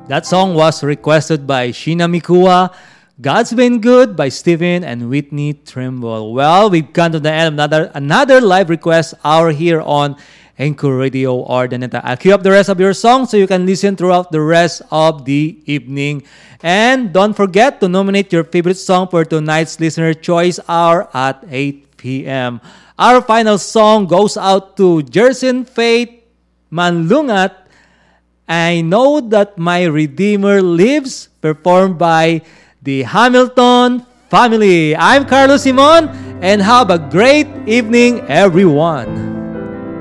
That song was requested by Sheena Mikua. God's Been Good by Stephen and Whitney Trimble. Well, we've come to the end of another live request hour here on Anchor Radio Ordinata. I'll queue up the rest of your songs so you can listen throughout the rest of the evening. And don't forget to nominate your favorite song for tonight's Listener Choice Hour at 8 p.m. Our final song goes out to Jersin Faith Manlungat. I Know That My Redeemer Lives, performed by the Hamilton Family. I'm Carlos Simon, and have a great evening, everyone.